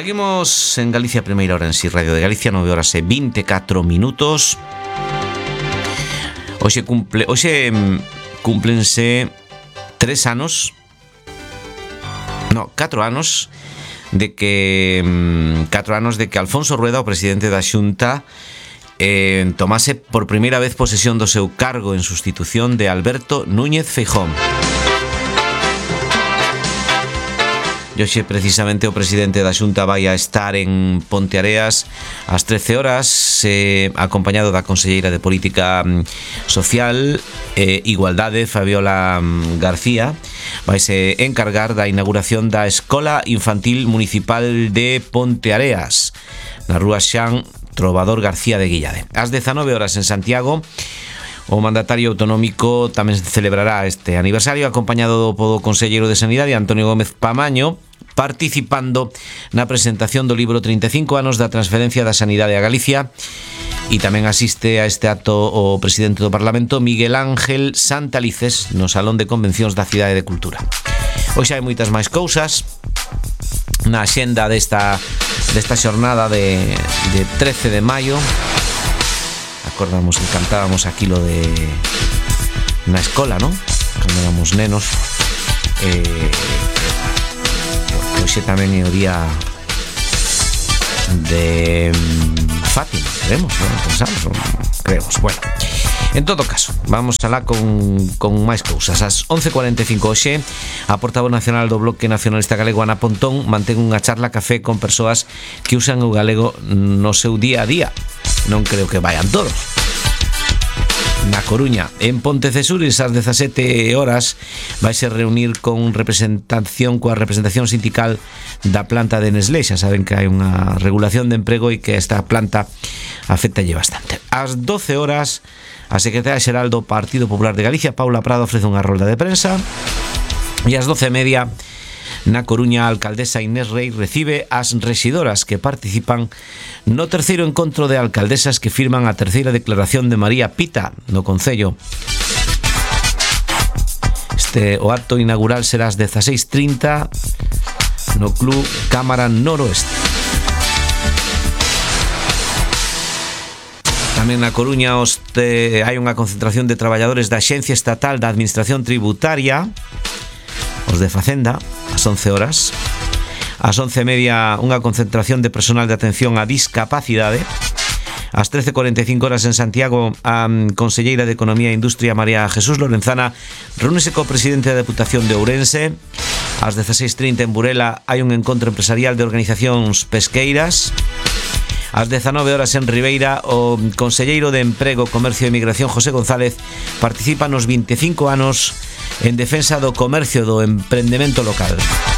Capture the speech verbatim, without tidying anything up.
Seguimos en Galicia Primeira Hora en Si Radio de Galicia, nove horas e vinte e catro minutos. Hoxe cumple, hoxe cúmplense tres anos, no, catro anos de que catro anos de que Alfonso Rueda, o presidente da Xunta, eh, tomase por primeira vez posesión do seu cargo en sustitución de Alberto Núñez Feijóo. E hoxe precisamente o presidente da Xunta vai a estar en Ponteareas ás trece horas, eh, acompañado da conselleira de Política Social e eh, Igualdade, Fabiola García. Vaise encargar da inauguración da Escola Infantil Municipal de Ponteareas, na rúa Xan Trovador García de Guillade. Ás dezanove horas en Santiago, o mandatario autonómico tamén celebrará este aniversario acompañado do conselleiro de Sanidade Antonio Gómez Pamaño, participando na presentación do libro trinta e cinco anos da transferencia da sanidade a Galicia, e tamén asiste a este acto o presidente do Parlamento Miguel Ángel Santalices no Salón de Convencións da Cidade de Cultura. Hoxe hai moitas máis cousas na axenda desta desta xornada de, de trece de maio. Acordamos que cantábamos aquí lo de na escola, ¿no? Cando éramos nenos. Eh, hoxe tamén é o día de Fátima, creemos, ¿no? Pensamos, creemos. Bueno, en todo caso, vamos alá con, con máis cousas. As once e cuarenta e cinco hoxe, a portavoz nacional do Bloque Nacionalista Galego, Ana Pontón, mantén unha charla café con persoas que usan o galego no seu día a día. Non creo que vayan todos. Na Coruña, en Pontecesures, ás dezasete horas, vaise reunir con representación coa representación sindical da planta de Nestlé. Xa saben que hai unha regulación de emprego e que esta planta afectalle bastante. Ás doce horas, a secretaria xeral do Partido Popular de Galicia, Paula Prado, ofrece unha rolda de prensa. E ás doce e media, na Coruña, a alcaldesa Inés Rei recibe as rexidoras que participan no terceiro encontro de alcaldesas que firman a terceira declaración de María Pita no Concello. Este, o acto inaugural será ás dezaseis e trinta no Club Cámara Noroeste. Tamén na Coruña hoste, hai unha concentración de traballadores da Axencia Estatal da Administración Tributaria, os de Facenda, ás once horas. Ás once e media, unha concentración de personal de atención á discapacidade. Ás trece e cuarenta e cinco horas en Santiago, a conselleira de Economía e Industria, María Jesús Lorenzana, reúnese co presidente da Deputación de Ourense. Ás dezaseis e trinta en Burela hai un encontro empresarial de organizacións pesqueiras. Ás dezanove horas en Ribeira, o conselleiro de Emprego, Comercio e Migración, José González, participa nos vinte e cinco anos en defensa do comercio do emprendemento local.